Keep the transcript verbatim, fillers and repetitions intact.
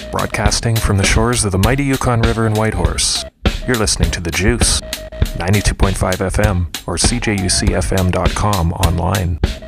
Broadcasting from the shores of the mighty Yukon River in Whitehorse, you're listening to The Juice, ninety-two point five F M or C J U C F M dot com online.